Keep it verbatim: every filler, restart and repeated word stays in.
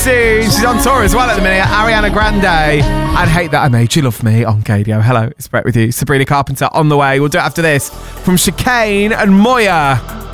She's on tour as well at the minute, Ariana Grande, and Hate That I Made You Love Me on Gadio. Hello, it's Brett with you. Sabrina Carpenter on the way. We'll do it after this from Chicane and Moya.